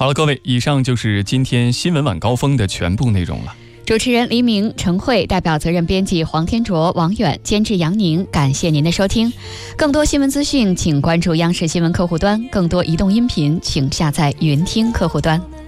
好了，各位，以上就是今天新闻晚高峰的全部内容了。 主持人黎明、陈慧，代表责任编辑黄天卓、王远，监制杨宁，感谢您的收听。更多新闻资讯请关注央视新闻客户端，更多移动音频请下载云听客户端。